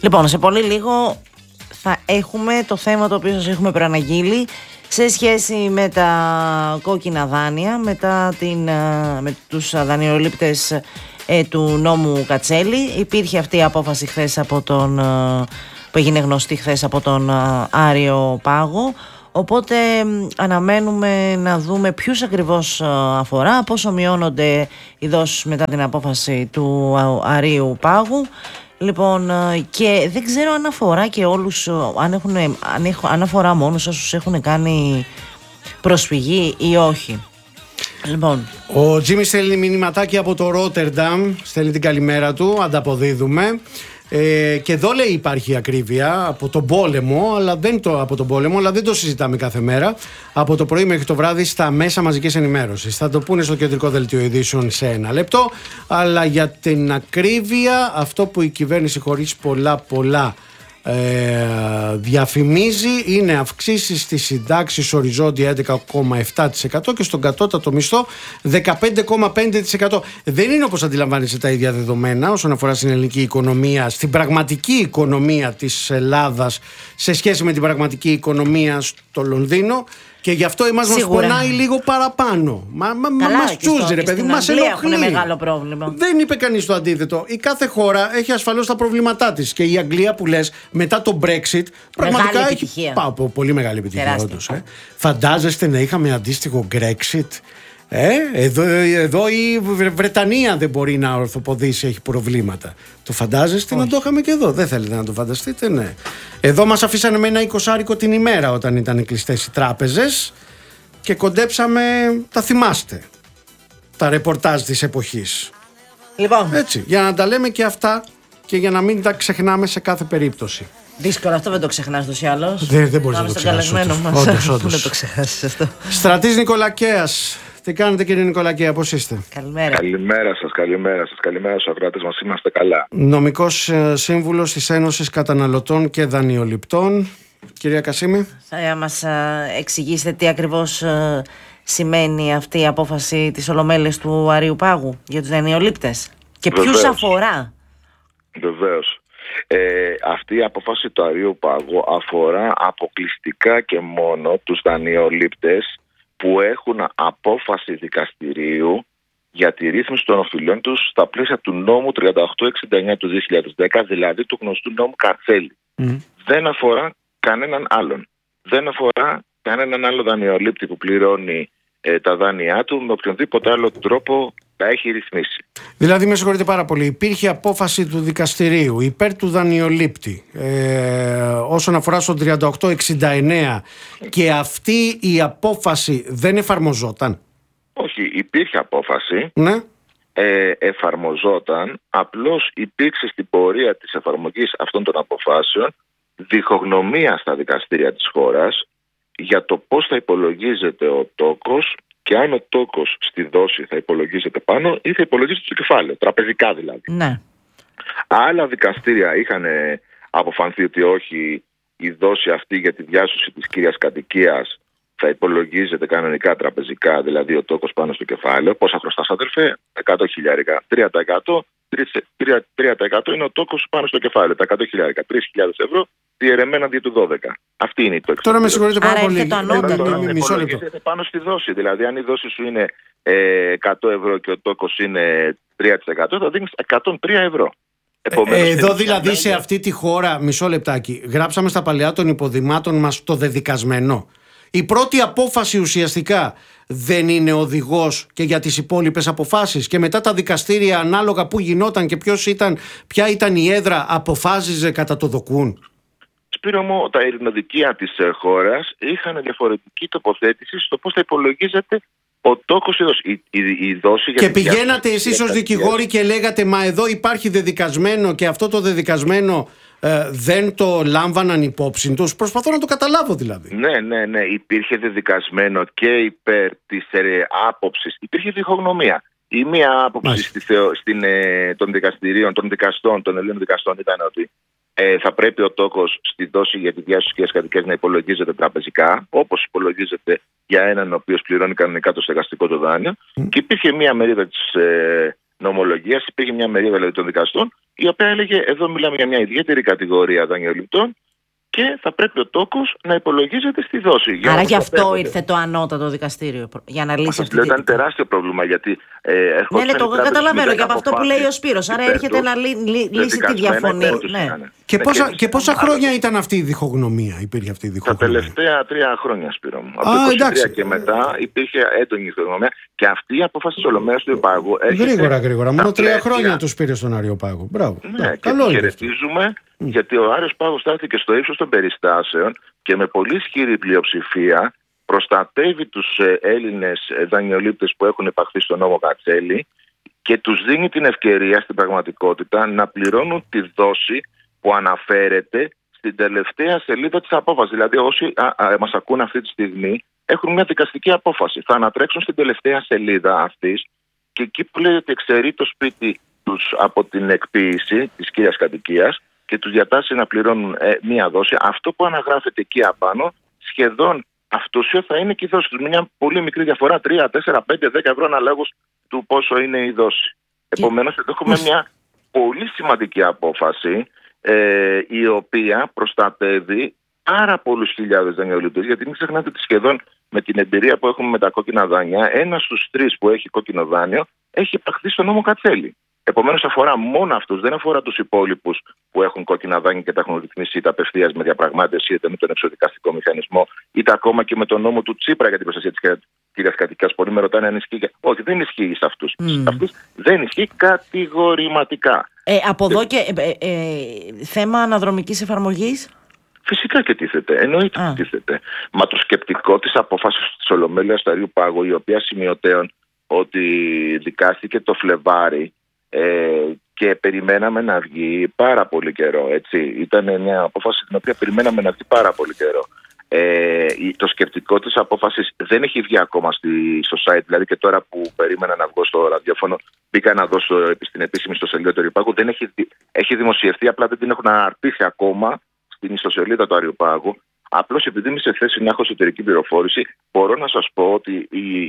Λοιπόν, σε πολύ λίγο θα έχουμε το θέμα το οποίο σας έχουμε προαναγγείλει σε σχέση με τα κόκκινα δάνεια, με τους δανειολήπτες του νόμου Κατσέλη. Υπήρχε αυτή η απόφαση χθες που έγινε γνωστή χθες από τον Άριο Πάγο. Οπότε αναμένουμε να δούμε ποιους ακριβώς αφορά, πόσο μειώνονται οι δόσεις μετά την απόφαση του Αρίου Πάγου. Λοιπόν, και δεν ξέρω αν αφορά και όλους, αν αφορά μόνους όσους έχουν κάνει προσφυγή ή όχι. Λοιπόν. Ο Τζίμις στέλνει μηνυματάκι από το Ρότερνταμ, στέλνει την καλημέρα του, ανταποδίδουμε. Και εδώ λέει υπάρχει ακρίβεια από τον πόλεμο, αλλά δεν το συζητάμε κάθε μέρα. Από το πρωί μέχρι το βράδυ στα μέσα μαζικής ενημέρωσης. Θα το πούνε στο κεντρικό δελτίο ειδήσεων σε ένα λεπτό. Αλλά για την ακρίβεια, αυτό που η κυβέρνηση χωρίς πολλά διαφημίζει είναι αυξήσεις στις συντάξεις οριζόντια 11,7% και στον κατώτατο μισθό 15,5%. Δεν είναι όπως αντιλαμβάνεσαι τα ίδια δεδομένα όσον αφορά στην ελληνική οικονομία, στην πραγματική οικονομία της Ελλάδας σε σχέση με την πραγματική οικονομία στο Λονδίνο. Και γι' αυτό εμάς μας πονάει λίγο παραπάνω. Μας τσούζει, ρε παιδί, μας ενοχλεί. Μεγάλο πρόβλημα. Δεν είπε κανείς το αντίθετο. Η κάθε χώρα έχει ασφαλώς τα προβλήματά της. Και η Αγγλία που λες μετά το Brexit πραγματικά έχει πολύ μεγάλη επιτυχία. Όντως, Φαντάζεστε να είχαμε αντίστοιχο Brexit? Εδώ η Βρετανία δεν μπορεί να ορθοποδήσει, έχει προβλήματα. Το φαντάζεστε? Να το είχαμε και εδώ. Δεν θέλετε να το φανταστείτε? Ναι. Εδώ μας αφήσανε με ένα 20 την ημέρα όταν ήταν κλειστές οι τράπεζες και κοντέψαμε, τα θυμάστε, τα ρεπορτάζ της εποχής. Λοιπόν. Έτσι, για να τα λέμε και αυτά και για να μην τα ξεχνάμε σε κάθε περίπτωση. Δύσκολο αυτό, δεν το ξεχνάς τους ή άλλως. Δεν μπορείς να το ξεχάσεις. Όντως. Δεν το ξεχάσεις αυτό. Στρατής Νικολακέας. Τι κάνετε, κύριε Νικολακέα, πώς είστε? Καλημέρα. Καλημέρα σας. Καλημέρα στους ακροατές μας. Είμαστε καλά. Νομικός σύμβουλος της Ένωσης Καταναλωτών και Δανειοληπτών. Κυρία Κασίμη. Θα μας εξηγήσετε τι ακριβώς σημαίνει αυτή η απόφαση της Ολομέλειας του Αρίου Πάγου για τους δανειολήπτες και ποιους αφορά? Βεβαίως. Αυτή η απόφαση του Αρίου Πάγου αφορά αποκλειστικά και μόνο τους δανειολήπτες που έχουν απόφαση δικαστηρίου για τη ρύθμιση των οφειλών τους στα πλαίσια του νόμου 3869 του 2010, δηλαδή του γνωστού νόμου Κατσέλη. Δεν αφορά κανέναν άλλον. Δεν αφορά κανέναν άλλο δανειολήπτη που πληρώνει τα δάνειά του με οποιονδήποτε άλλο τρόπο τα έχει ρυθμίσει. Δηλαδή, με συγχωρείτε πάρα πολύ, υπήρχε απόφαση του δικαστηρίου υπέρ του δανειολήπτη όσον αφορά στο 3869 και αυτή η απόφαση δεν εφαρμοζόταν? Όχι, υπήρχε απόφαση. Ναι. Εφαρμοζόταν, απλώς υπήρξε στην πορεία της εφαρμογής αυτών των αποφάσεων διχογνωμία στα δικαστήρια της χώρας για το πώς θα υπολογίζεται ο τόκος και αν ο τόκος στη δόση θα υπολογίζεται πάνω ή θα υπολογίζεται στο κεφάλαιο, τραπεζικά δηλαδή. Ναι. Άλλα δικαστήρια είχαν αποφανθεί ότι όχι, η δόση αυτή για τη διάσωση της κύριας κατοικίας θα υπολογίζεται κανονικά τραπεζικά, δηλαδή ο τόκος πάνω στο κεφάλαιο. Πόσα χρωστάς, αδερφέ? 100.000. 3% είναι ο τόκος πάνω στο κεφάλαιο. Τα 100.000, 3.000 ευρώ διαιρεμένα δι' του 12. Αυτή είναι η τόξη. Τώρα με συγχωρείτε πάρα πολύ. Μισό λεπτό. Πάνω στη δόση. Δηλαδή, αν η δόση σου είναι 100 ευρώ και ο τόκος είναι 3%, θα δίνεις 103 ευρώ. Εδώ δηλαδή σε αυτή τη χώρα, μισό λεπτάκι, γράψαμε στα παλαιά των υποδημάτων μας το δεδικασμένο. Η πρώτη απόφαση ουσιαστικά δεν είναι οδηγός και για τις υπόλοιπες αποφάσεις και μετά τα δικαστήρια ανάλογα που γινόταν και ποια ήταν η έδρα αποφάσιζε κατά το δοκούν? Σπύρο μου, τα ειρηνοδικεία της χώρας είχαν διαφορετική τοποθέτηση στο πώς θα υπολογίζεται ο τόκος η δόση. Και πηγαίνατε εσείς ως δικηγόροι και λέγατε μα εδώ υπάρχει δεδικασμένο και αυτό το δεδικασμένο δεν το λάμβαναν υπόψη τους? Προσπαθώ να το καταλάβω δηλαδή. Ναι. Υπήρχε δεδικασμένο και υπέρ της άποψης. Υπήρχε διχογνωμία. Η μία άποψη των δικαστηρίων, των Ελλήνων δικαστών ήταν ότι θα πρέπει ο τόκος στη δόση για τη διάσωση της κατοικίας να υπολογίζεται τραπεζικά, όπως υπολογίζεται για έναν ο οποίος πληρώνει κανονικά το στεγαστικό του δάνειο. Και υπήρχε μία μερίδα της νομολογίας, υπήρχε μια μερίδα δηλαδή των δικαστών, η οποία έλεγε εδώ μιλάμε για μια ιδιαίτερη κατηγορία δανειοληπτών και θα πρέπει ο τόκος να υπολογίζεται στη δόση. Άρα γι' αυτό ήρθε το ανώτατο δικαστήριο, για να λύσει αυτή ήταν τεράστιο πρόβλημα, γιατί ναι, το καταλαβαίνω και από αυτό που λέει ο Σπύρος. Άρα έρχεται να λύσει τη διαφωνία. Και πόσα χρόνια ήταν αυτή η διχογνωμία, υπήρχε αυτή η διχογνωμία? Τα τελευταία 3 χρόνια, Σπύρο μου. Από το 2023 και μετά υπήρχε έντονη διχογνωμία, και αυτή η απόφαση της Ολομέλειας του Αριοπάγου. Γρήγορα. Μόνο 3 χρόνια τους πήρε στον Αριοπάγο. Μπράβο. Ναι, καλό είναι. Χαιρετίζουμε, γιατί ο Άριος Πάγος στάθηκε στο ύψος των περιστάσεων και με πολύ ισχυρή πλειοψηφία προστατεύει τους Έλληνες δανειολήπτες που έχουν υπαχθεί στον νόμο Κατσέλη και τους δίνει την ευκαιρία στην πραγματικότητα να πληρώνουν τη δόση που αναφέρεται στην τελευταία σελίδα της απόφασης. Δηλαδή όσοι μας ακούν αυτή τη στιγμή έχουν μια δικαστική απόφαση. Θα ανατρέξουν στην τελευταία σελίδα αυτής και εκεί που λέει ότι εξαιρεί το σπίτι τους από την εκποίηση της κύριας κατοικίας και τους διατάσσει να πληρώνουν μία δόση, αυτό που αναγράφεται εκεί απάνω σχεδόν αυτούσιο θα είναι και η δόση τους. Μια πολύ μικρή διαφορά, 3, 4, 5, 10 ευρώ αναλόγως του πόσο είναι η δόση. Επομένως, εδώ έχουμε μια πολύ σημαντική απόφαση, η οποία προστατεύει πάρα πολλούς χιλιάδες δανειολήπτες, γιατί μην ξεχνάτε ότι σχεδόν με την εμπειρία που έχουμε με τα κόκκινα δάνεια, 1 στους 3 που έχει κόκκινο δάνειο έχει υπαχθεί στον νόμο Κατσέλη. Επομένως, αφορά μόνο αυτούς, δεν αφορά τους υπόλοιπους που έχουν κόκκινα δάνεια και τα έχουν ρυθμίσει είτε απευθείας με διαπραγμάτευση, είτε με τον εξοδικαστικό μηχανισμό, είτε ακόμα και με τον νόμο του Τσίπρα για την προστασία της κυρίας κατοικίας. Πολλοί με ρωτάνε αν ισχύει. Όχι, δεν ισχύει σε αυτούς. Αυτούς δεν ισχύει κατηγορηματικά. Από εδώ και θέμα αναδρομικής εφαρμογής. Φυσικά και τίθεται. Εννοείται ότι τίθεται. Μα το σκεπτικό της απόφασης της Ολομέλειας του Αριοπάγου, η οποία σημειωτέων ότι δικάστηκε το Φλεβάρι, και περιμέναμε να βγει πάρα πολύ καιρό, έτσι. Ήταν μια απόφαση την οποία περιμέναμε να βγει πάρα πολύ καιρό. Το σκεπτικό της απόφασης δεν έχει βγει ακόμα στο site, δηλαδή και τώρα που περίμενα να βγω στο ραδιόφωνο μπήκα να δω στην επίσημη ιστοσελίδα του Αριοπάγου, δεν έχει δημοσιευτεί, απλά δεν την έχουν αναρτήσει ακόμα στην ιστοσελίδα του Αριοπάγου. Απλώς επειδή είμαι σε θέση να έχω εσωτερική πληροφόρηση, μπορώ να σας πω ότι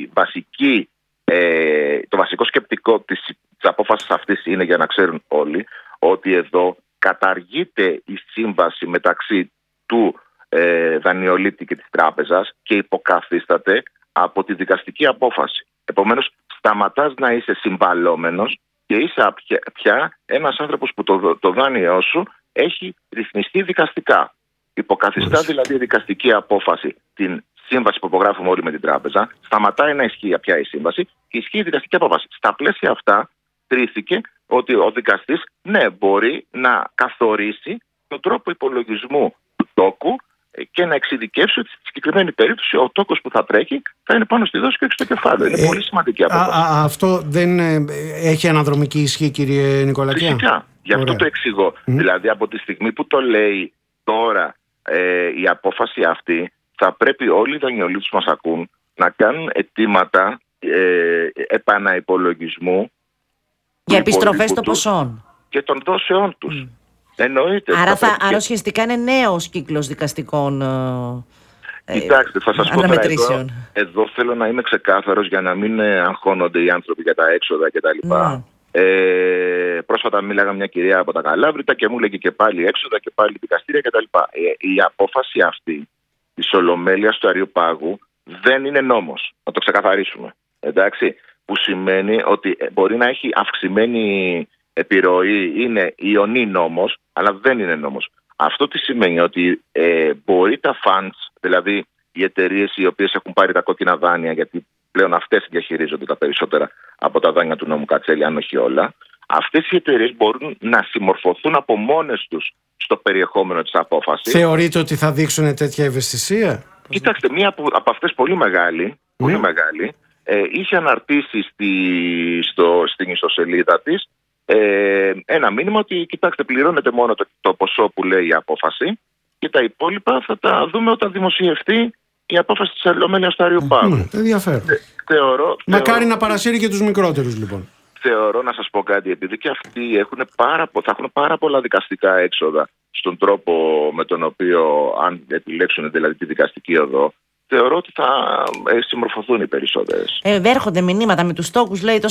το βασικό σκεπτικό της απόφασης αυτής είναι, για να ξέρουν όλοι, ότι εδώ καταργείται η σύμβαση μεταξύ του δανειολήπτη και της τράπεζας και υποκαθίσταται από τη δικαστική απόφαση. Επομένως, σταματάς να είσαι συμβαλόμενος και είσαι πια ένας άνθρωπος που το δάνειό σου έχει ρυθμιστεί δικαστικά. Υποκαθιστά δηλαδή η δικαστική απόφαση την σύμβαση που υπογράφουμε όλοι με την τράπεζα, σταματάει να ισχύει πια η σύμβαση και ισχύει η δικαστική απόφαση. Στα πλαίσια αυτά, κρίθηκε ότι ο δικαστής, ναι, μπορεί να καθορίσει τον τρόπο υπολογισμού του τόκου και να εξειδικεύσει ότι στη συγκεκριμένη περίπτωση ο τόκος που θα τρέχει θα είναι πάνω στη δόση και όχι στο κεφάλαιο. Είναι πολύ σημαντική απόφαση. Αυτό δεν έχει αναδρομική ισχύ, κύριε Νικολακιά? Φυσικά. Γι' αυτό το εξηγώ. Δηλαδή, από τη στιγμή που το λέει τώρα η απόφαση αυτή, θα πρέπει όλοι οι δανειολήπτες που μας ακούν να κάνουν αιτήματα επαναυπολογισμού για επιστροφές των ποσών και των δόσεών τους. Εννοείται. Άρα ουσιαστικά είναι νέος κύκλος δικαστικών Κοιτάξτε, θα σας πω τώρα, εδώ θέλω να είμαι ξεκάθαρος για να μην αγχώνονται οι άνθρωποι για τα έξοδα κτλ. Πρόσφατα μίλαγα μια κυρία από τα Καλάβρητα και μου έλεγε και πάλι έξοδα και πάλι δικαστήρια κτλ. Η απόφαση αυτή της Ολομέλειας του Αριοπάγου δεν είναι νόμος. Να το ξεκαθαρίσουμε. Εντάξει, που σημαίνει ότι μπορεί να έχει αυξημένη επιρροή, είναι ιονή νόμος, αλλά δεν είναι νόμος. Αυτό τι σημαίνει? Ότι μπορεί τα funds, δηλαδή οι εταιρείες οι οποίες έχουν πάρει τα κόκκινα δάνεια, γιατί πλέον αυτές διαχειρίζονται τα περισσότερα από τα δάνεια του νόμου Κατσέλη, αν όχι όλα, αυτές οι εταιρείες μπορούν να συμμορφωθούν από μόνες τους στο περιεχόμενο της απόφασης. Θεωρείτε ότι θα δείξουν τέτοια ευαισθησία? Κοιτάξτε, μία από αυτές πολύ μεγάλη, είχε αναρτήσει στην ιστοσελίδα της ένα μήνυμα ότι κοιτάξτε, πληρώνετε μόνο το ποσό που λέει η απόφαση και τα υπόλοιπα θα τα δούμε όταν δημοσιευτεί η απόφαση της Ολομέλειας του Αριοπάγου. Ενδιαφέρον. Μακάρι να παρασύρει και τους μικρότερους, λοιπόν. Θεωρώ, να σας πω κάτι, επειδή και αυτοί θα έχουν πάρα πολλά δικαστικά έξοδα στον τρόπο με τον οποίο, αν επιλέξουν δηλαδή τη δικαστική οδό, θεωρώ ότι θα συμμορφωθούν οι περισσότερες. Έρχονται μηνύματα με τους τόκους, λέει,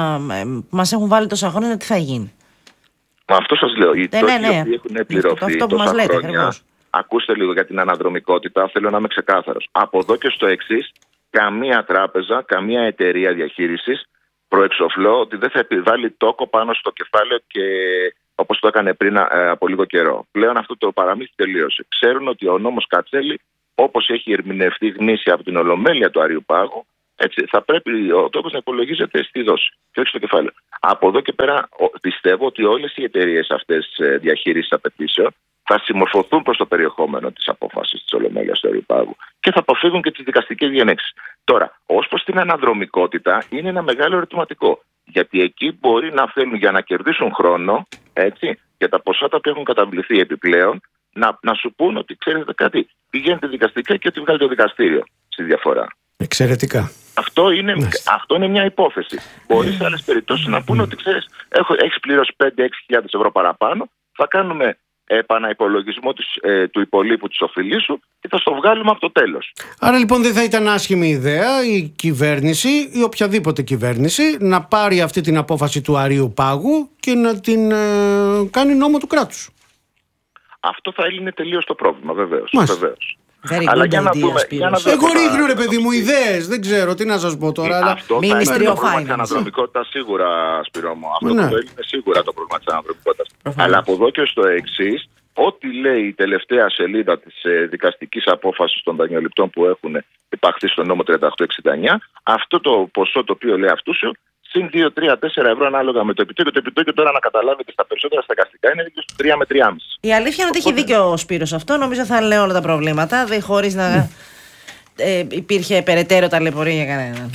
μας έχουν βάλει τόσα χρόνια, τι θα γίνει. Αυτό σας λέω. Οι τόκοι οι έχουν πληρωθεί τόσα χρόνια. Ακούστε λίγο για την αναδρομικότητα. Θέλω να είμαι ξεκάθαρος. Από εδώ και στο εξής, καμία τράπεζα, καμία εταιρεία διαχείρισης προεξοφλώ ότι δεν θα επιβάλλει τόκο πάνω στο κεφάλαιο και όπως το έκανε πριν από λίγο καιρό. Πλέον αυτό το παραμύθι τελείωσε. Ξέρουν ότι ο νόμος Κατσέλη, όπως έχει ερμηνευτεί γνήσια από την Ολομέλεια του Αριού Πάγου, έτσι, θα πρέπει ο τόκος να υπολογίζεται στη δόση και όχι στο κεφάλαιο. Από εδώ και πέρα πιστεύω ότι όλες οι εταιρείες αυτές διαχείρισης απαιτήσεων θα συμμορφωθούν προς το περιεχόμενο της απόφασης της Ολομέλειας του Αριού Πάγου και θα αποφύγουν και τις δικαστικές διενέξεις. Τώρα, ως προς την αναδρομικότητα, είναι ένα μεγάλο ερωτηματικό. Γιατί εκεί μπορεί να θέλουν για να κερδίσουν χρόνο, έτσι, για τα ποσά τα οποία έχουν καταβληθεί επιπλέον, να σου πούν ότι ξέρετε κάτι, πηγαίνετε δικαστικά και ότι βγάλετε το δικαστήριο στη διαφορά. Εξαιρετικά. Αυτό είναι μια υπόθεση. Μπορεί σε άλλες περιπτώσεις να πούνε ότι ξέρεις, έχεις πληρώσει 5-6 ευρώ παραπάνω, θα κάνουμε επαναυπολογισμό του υπολείπου της οφειλής σου και θα στο βγάλουμε από το τέλος. Άρα λοιπόν δεν θα ήταν άσχημη ιδέα η κυβέρνηση ή οποιαδήποτε κυβέρνηση να πάρει αυτή την απόφαση του Αρείου Πάγου και να την κάνει νόμο του κράτους. Αυτό θα έλυνε τελείως το πρόβλημα, βεβαίως. Αλλά για να δούμε. Εγώ ρίχνω, ρε παιδί μου, ιδέες. Δεν ξέρω τι να σας πω τώρα. Αυτό θα είναι το πρόβλημα της αναδρομικότητας σίγουρα, Σπύρο μου. Αυτό το έλυνε σίγουρα το πρόβλημα της αναδρομικότητας. Αλλά από εδώ και στο εξής, ό,τι λέει η τελευταία σελίδα της δικαστικής απόφασης των δανειοληπτών που έχουν υπαχθεί στο νόμο 3869, αυτό το ποσό το οποίο λέει αυτούσιο, συν 2, 3, 4 ευρώ ανάλογα με το επιτόκιο. Το επιτόκιο τώρα να καταλάβετε στα περισσότερα στεγαστικά είναι 3 με 3,5. Η αλήθεια είναι ότι έχει δίκιο ο Σπύρος αυτό. Νομίζω θα λέει όλα τα προβλήματα, χωρίς να υπήρχε περαιτέρω ταλαιπωρία για κανέναν.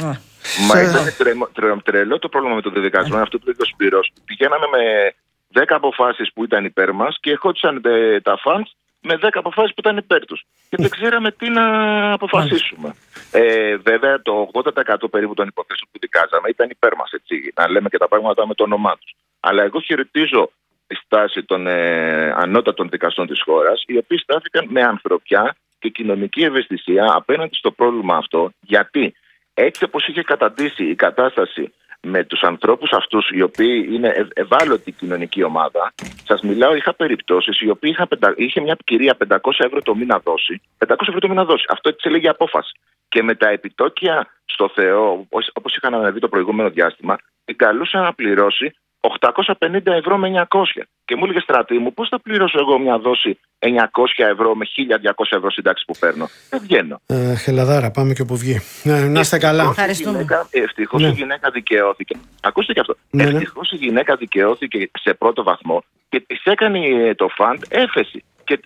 Μα ήταν τρελό το πρόβλημα με το διδικασμό. Αυτό που είπε ο Σπύρος. Πηγαίναμε με 10 αποφάσεις που ήταν υπέρ μας και ερχόντουσαν τα φαντς με 10 αποφάσεις που ήταν υπέρ τους. Και δεν ξέραμε τι να αποφασίσουμε. Βέβαια, το 80% περίπου των υποθέσεων που δικάζαμε ήταν υπέρ μας, έτσι. Να λέμε και τα πράγματα με το όνομά τους. Αλλά εγώ χαιρετίζω τη στάση των ανώτατων δικαστών της χώρας, οι οποίοι στάθηκαν με ανθρωπιά και κοινωνική ευαισθησία απέναντι στο πρόβλημα αυτό. Γιατί έτσι όπως είχε καταντήσει η κατάσταση με τους ανθρώπους αυτούς, οι οποίοι είναι ευάλωτη κοινωνική ομάδα, σας μιλάω, είχα περιπτώσεις οι οποίοι είχε μια κυρία 500 ευρώ το μήνα δώσει. 500 ευρώ το μήνα δώσει. Αυτό έτσι έλεγε απόφαση. Και με τα επιτόκια στο Θεό, όπως είχαν ανεβεί το προηγούμενο διάστημα, την καλούσαν να πληρώσει 850 ευρώ με 900. Και μου έλεγε, Στρατή μου, πώς θα πληρώσω εγώ μια δόση 900 ευρώ με 1.200 ευρώ σύνταξη που παίρνω? Δεν βγαίνω. Χελαδάρα, πάμε και όπου βγει. Να είστε καλά. Ευτυχώς η γυναίκα δικαιώθηκε. Ακούστε και αυτό. Ευτυχώς η γυναίκα δικαιώθηκε σε πρώτο βαθμό και της έκανε το φαντ έφεση. Και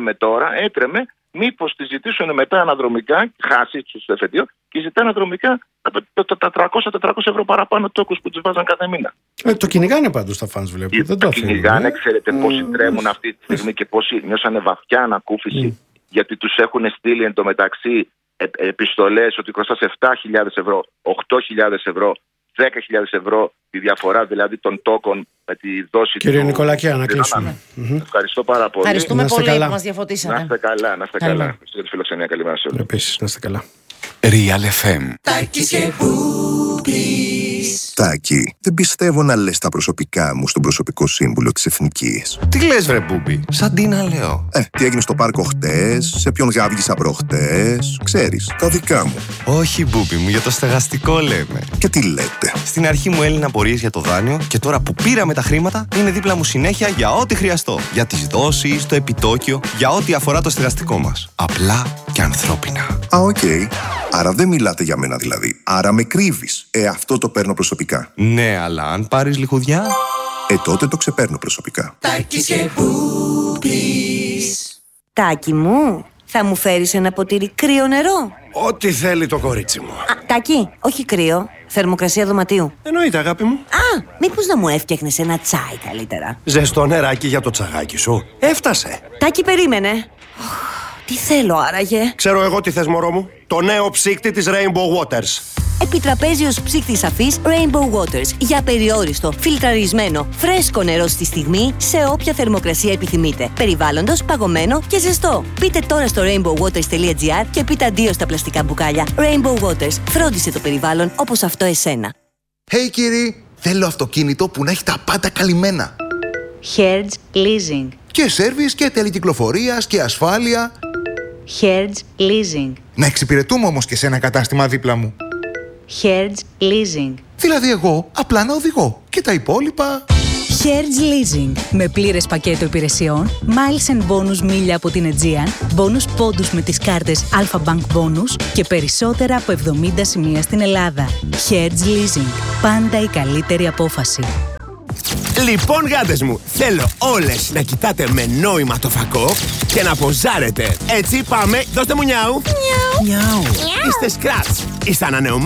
έτρεμε μήπως τη ζητήσουν μετά αναδρομικά, χάσει στο εφετείο και ζητά αναδρομικά τα 300-400 ευρώ παραπάνω τόκους που τους βάζαν κάθε μήνα. Το κυνηγάνε πάντως τα φανς, βλέπω. Δεν το κυνηγάνε, ξέρετε πόσοι τρέμουν αυτή τη στιγμή και πόσοι νιώσανε βαθιά ανακούφιση γιατί τους έχουν στείλει εντωμεταξύ επιστολές ότι χρωστάς 7.000 ευρώ, 8.000 ευρώ, 10.000 ευρώ τη διαφορά δηλαδή των τόκων με τη δόση. Κύριε Νικολακιά, να κλείσουμε. Ευχαριστώ πάρα πολύ. Ευχαριστούμε πολύ που μας διαφωτίσατε. Να είστε καλά, να είστε καλά. Ευχαριστώ τη φιλοξενία, καλημέρα σε όλους. Επίσης, να είστε καλά. Real FM. Τάκη, δεν πιστεύω να λες τα προσωπικά μου στον προσωπικό σύμβουλο της Εθνικής. Τι λες βρε Μπούμπι, σαν τι να λέω. Τι έγινε στο πάρκο χτες, σε ποιον γάβγισα προχτές, ξέρεις, τα δικά μου. Όχι Μπούμπι μου, για το στεγαστικό λέμε. Και τι λέτε? Στην αρχή μου έλυνα απορίες για το δάνειο και τώρα που πήραμε τα χρήματα είναι δίπλα μου συνέχεια για ό,τι χρειαστώ. Για τις δόσεις, το επιτόκιο, για ό,τι αφορά το στεγαστικό μας. Απλά και ανθρώπινα. Οκ. Άρα δεν μιλάτε για μένα δηλαδή. Άρα με κρύβεις. Αυτό το παίρνω προσωπικά. Ναι, αλλά αν πάρεις λιχουδιά... τότε το ξεπαίρνω προσωπικά. Τάκη μου, θα μου φέρεις ένα ποτήρι κρύο νερό? Ό,τι θέλει το κορίτσι μου. Τάκη, όχι κρύο. Θερμοκρασία δωματίου. Εννοείται, αγάπη μου. Μήπως να μου έφτιαχνες ένα τσάι καλύτερα? Ζεστό νεράκι για το τσαγάκι σου. Έφτασε. Τάκη, περίμενε. Τι θέλω άραγε? Ξέρω εγώ τι θες, μωρό μου. Το νέο ψύκτη της Rainbow Waters. Επιτραπέζιος ψύκτης αφής Rainbow Waters για περιόριστο, φιλτραρισμένο, φρέσκο νερό στη στιγμή σε όποια θερμοκρασία επιθυμείτε. Περιβάλλοντος, παγωμένο και ζεστό. Μπείτε τώρα στο rainbowwaters.gr και πείτε αντίο στα πλαστικά μπουκάλια. Rainbow Waters. Φρόντισε το περιβάλλον όπως αυτό εσένα. Hey κύριοι, θέλω αυτοκίνητο που να έχει τα πάντα καλυμμένα. Hertz Leasing. Και σέρβις και τέλη κυκλοφορίας και ασφάλεια. Hertz Leasing. Να εξυπηρετούμε όμως και σε ένα κατάστημα δίπλα μου. Hertz Leasing. Δηλαδή εγώ απλά να οδηγώ και τα υπόλοιπα... Hertz Leasing. Με πλήρες πακέτο υπηρεσιών, miles and bonus μίλια από την Aegean, bonus πόντους με τις κάρτες Alpha Bank Bonus και περισσότερα από 70 σημεία στην Ελλάδα. Hertz Leasing. Πάντα η καλύτερη απόφαση. Λοιπόν, γάτες μου, θέλω όλες να κοιτάτε με νόημα το φακό και να ποζάρετε. Έτσι, πάμε, δώστε μου νιάου. Νιάου. Είστε Scratch. Είστε ανανεωμένοι.